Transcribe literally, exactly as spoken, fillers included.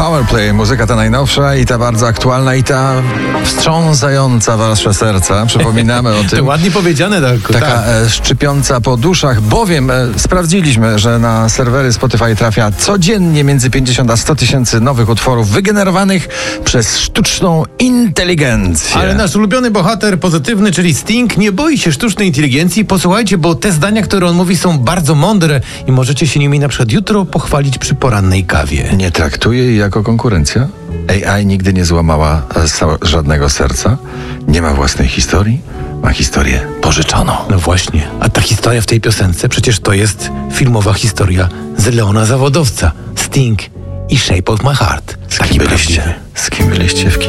Powerplay, muzyka ta najnowsza i ta bardzo aktualna i ta wstrząsająca wasze serca. Przypominamy o To tym. ładnie powiedziane, tak. Taka tak. e, szczypiąca po duszach, bowiem e, sprawdziliśmy, że na serwery Spotify trafia codziennie między pięćdziesiąt a sto tysięcy nowych utworów wygenerowanych przez sztuczną inteligencję. Ale nasz ulubiony bohater pozytywny, czyli Sting, nie boi się sztucznej inteligencji. Posłuchajcie, bo te zdania, które on mówi, są bardzo mądre i możecie się nimi na przykład jutro pochwalić przy porannej kawie. Nie traktuje jej jako konkurencja. A I nigdy nie złamała e, żadnego serca. Nie ma własnej historii. Ma historię pożyczoną. No właśnie, a ta historia w tej piosence, przecież to jest filmowa historia z Leona Zawodowca, Sting i Shape of My Heart. Z kim byliście? Z kim byliście w kinie?